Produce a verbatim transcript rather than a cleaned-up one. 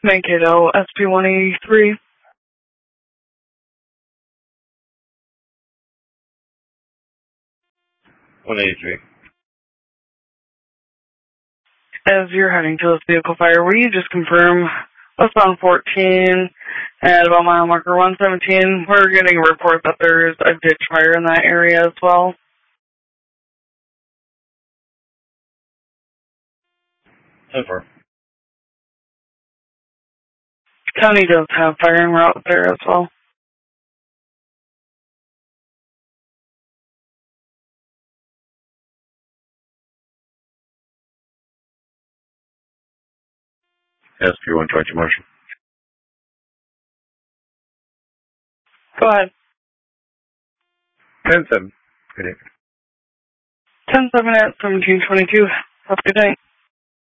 Mankato, S P one eighty-three. one eighty-three. As you're heading to this vehicle fire, will you just confirm westbound fourteen at about mile marker one seventeen? We're getting a report that there's a ditch fire in that area as well. ten four. County does have fire en route there as well. S P one twenty, Marshal. Go ahead. ten seven. Good day. ten seven at seventeen twenty-two. Have a good night.